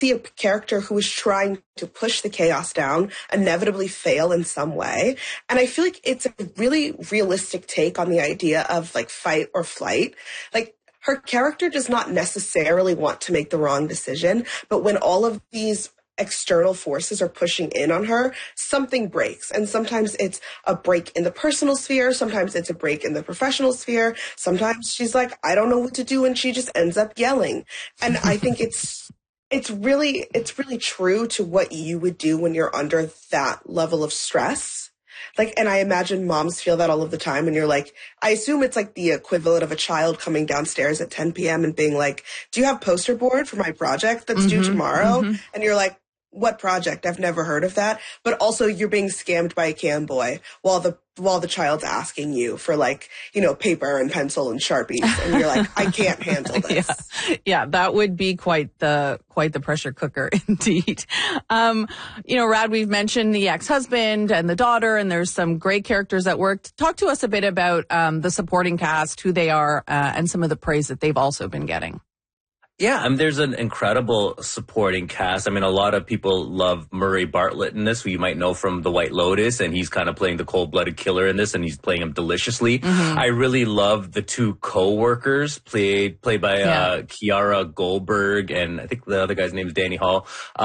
see a character who is trying to push the chaos down inevitably fail in some way. And I feel like it's a really realistic take on the idea of like fight or flight. Like, her character does not necessarily want to make the wrong decision, but when all of these external forces are pushing in on her, something breaks. And sometimes it's a break in the personal sphere. Sometimes it's a break in the professional sphere. Sometimes she's like, I don't know what to do. And she just ends up yelling. And I think it's really true to what you would do when you're under that level of stress. Like, and I imagine moms feel that all of the time. And you're like, I assume it's like the equivalent of a child coming downstairs at 10 p.m. and being like, do you have poster board for my project that's due tomorrow? And you're like, what project? I've never heard of that. But also you're being scammed by a cam boy while the child's asking you for like, you know, paper and pencil and Sharpies. And you're like, I can't handle this. Yeah, that would be quite the pressure cooker indeed. You know, Rad, we've mentioned the ex-husband and the daughter, and there's some great characters that worked. Talk to us a bit about the supporting cast, who they are, and some of the praise that they've also been getting. Yeah, I mean, there's an incredible supporting cast. I mean, a lot of people love Murray Bartlett in this, who you might know from The White Lotus, and he's kind of playing the cold-blooded killer in this, and he's playing him deliciously. I really love the two co-workers played by Kiara Goldberg, and I think the other guy's name is Danny Hall.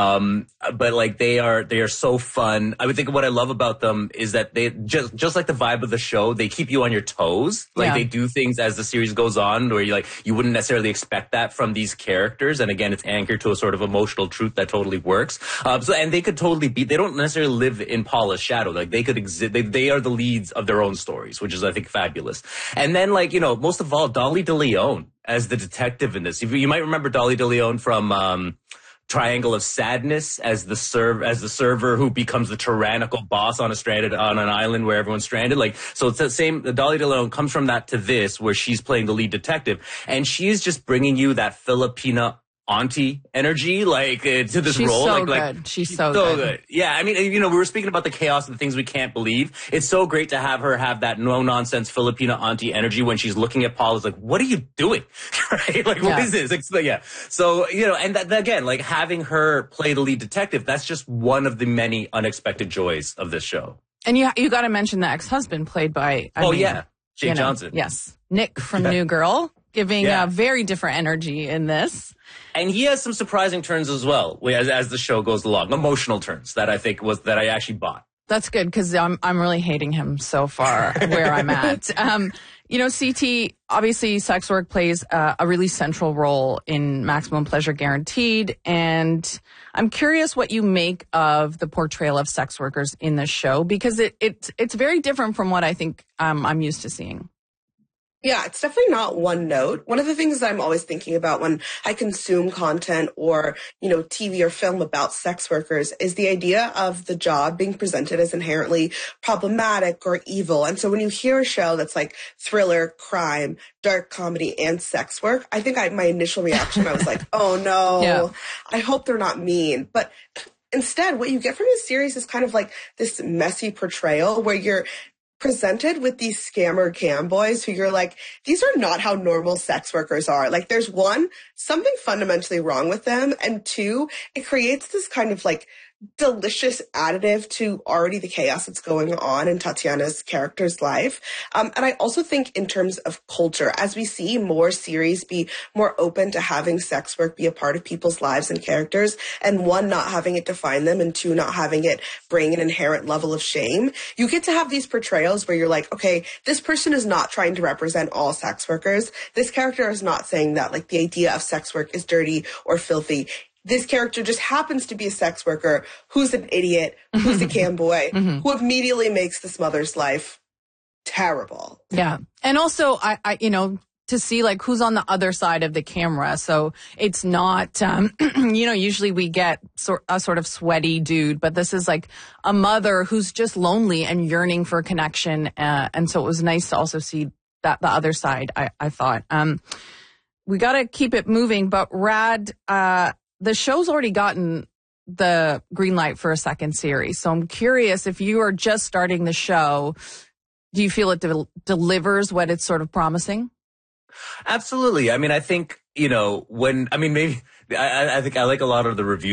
But like they are so fun. I would think what I love about them is that they just like the vibe of the show, they keep you on your toes. Like they do things as the series goes on where you wouldn't necessarily expect that from these characters, and again, it's anchored to a sort of emotional truth that totally works. And they could totally be. They don't necessarily live in Paula's shadow. Like they could exist. They are the leads of their own stories, which is, I think, fabulous. And then, like, you know, most of all, Dolly DeLeon as the detective in this. You might remember Dolly DeLeon from Triangle of Sadness as the server who becomes the tyrannical boss on an island where everyone's stranded. Like, so it's the same. Dolly DeLeon comes from that to this, where she's playing the lead detective, and she's just bringing you that Filipina auntie energy, like to this role. So good. She's so good. Yeah, I mean, you know, we were speaking about the chaos and the things we can't believe. It's so great to have her have that no nonsense Filipina auntie energy when she's looking at Paul. It's like, what are you doing? Right? Like, what is this? Yeah. So, you know, and that, again, like having her play the lead detective, that's just one of the many unexpected joys of this show. And you got to mention the ex-husband played by Jake Johnson. Yes, Nick from New Girl, giving a very different energy in this. And he has some surprising turns as well as the show goes along. Emotional turns that I think that I actually bought. That's good, because I'm really hating him so far where I'm at. You know, CT, obviously sex work plays a really central role in Maximum Pleasure Guaranteed. And I'm curious what you make of the portrayal of sex workers in the show, because it's very different from what I think I'm used to seeing. Yeah, it's definitely not one note. One of the things that I'm always thinking about when I consume content or, you know, TV or film about sex workers is the idea of the job being presented as inherently problematic or evil. And so when you hear a show that's like thriller, crime, dark comedy, and sex work, I think my initial reaction, I was like, oh no, I hope they're not mean. But instead, what you get from this series is kind of like this messy portrayal where you're presented with these scammer cam boys who you're like, these are not how normal sex workers are. Like, there's one, something fundamentally wrong with them, and two, it creates this kind of like delicious additive to already the chaos that's going on in Tatiana's character's life. And I also think in terms of culture, as we see more series be more open to having sex work be a part of people's lives and characters, and one, not having it define them, and two, not having it bring an inherent level of shame, you get to have these portrayals where you're like, okay, this person is not trying to represent all sex workers. This character is not saying that like the idea of sex work is dirty or filthy. This character just happens to be a sex worker who's an idiot, who's a cam boy, who immediately makes this mother's life terrible. Yeah. And also, I you know, to see like who's on the other side of the camera. So it's not, you know, usually we get a sort of sweaty dude, but this is like a mother who's just lonely and yearning for connection. And so it was nice to also see that the other side, I thought. We got to keep it moving, but Rad, the show's already gotten the green light for a second series. So I'm curious, if you are just starting the show, do you feel it delivers what it's sort of promising? Absolutely. I mean, I think, you know, I think I like a lot of the reviews